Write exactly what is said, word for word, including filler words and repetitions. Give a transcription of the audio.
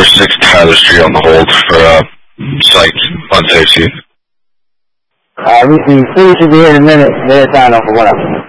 six Tyler Street on the hold for uh, site on safety. Uh, we see, please should be here in a minute. They're down over one up.